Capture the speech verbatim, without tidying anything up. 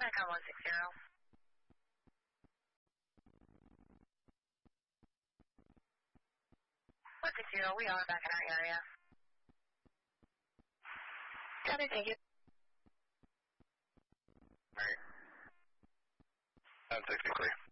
back on one six zero. one six zero, we are back in our area. Copy, thank you. Alright. That's sixty-three.